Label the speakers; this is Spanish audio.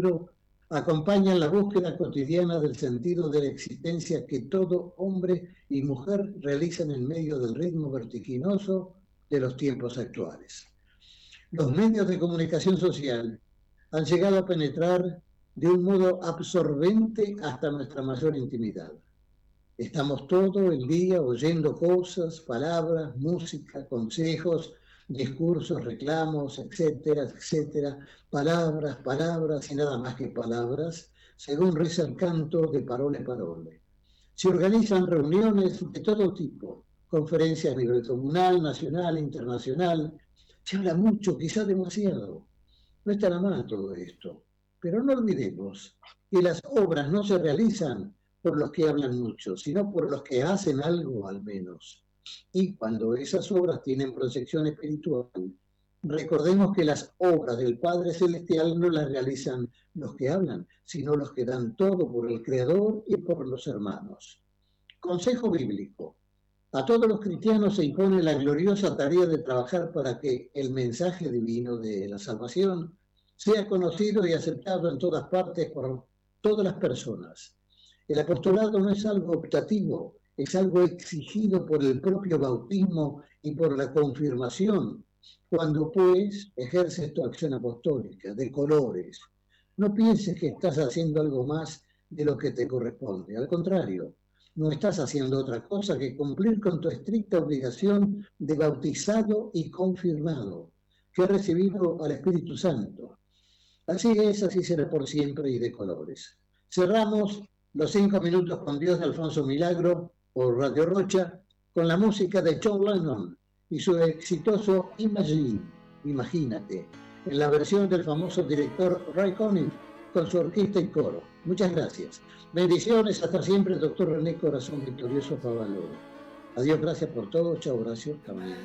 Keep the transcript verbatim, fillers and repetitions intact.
Speaker 1: libro acompañan la búsqueda cotidiana del sentido de la existencia que todo hombre y mujer realizan en medio del ritmo vertiginoso de los tiempos actuales. Los medios de comunicación social han llegado a penetrar de un modo absorbente hasta nuestra mayor intimidad. Estamos todo el día oyendo cosas, palabras, música, consejos, discursos, reclamos, etcétera, etcétera, palabras, palabras y nada más que palabras, según reza el canto de Parole Parole. Se organizan reuniones de todo tipo, conferencias a nivel comunal, nacional, internacional. Se habla mucho, quizá demasiado. No está nada mal todo esto, pero no olvidemos que las obras no se realizan por los que hablan mucho, sino por los que hacen algo al menos. Y cuando esas obras tienen proyección espiritual, recordemos que las obras del Padre Celestial no las realizan los que hablan, sino los que dan todo por el Creador y por los hermanos. Consejo bíblico. A todos los cristianos se impone la gloriosa tarea de trabajar para que el mensaje divino de la salvación sea conocido y aceptado en todas partes por todas las personas. El apostolado no es algo optativo, es algo exigido por el propio bautismo y por la confirmación, cuando pues ejerces tu acción apostólica, de colores. No pienses que estás haciendo algo más de lo que te corresponde, al contrario, no estás haciendo otra cosa que cumplir con tu estricta obligación de bautizado y confirmado, que has recibido al Espíritu Santo. Así es, así será por siempre y de colores. Cerramos los cinco minutos con Dios de Alfonso Milagro por Radio Rocha con la música de John Lennon y su exitoso Imagine, Imagínate, en la versión del famoso director Ray Conniff con su orquesta y coro. Muchas gracias. Bendiciones, hasta siempre, doctor René Corazón Victorioso Favaloro. Adiós, gracias por todo. Chao, Horacio. Hasta mañana.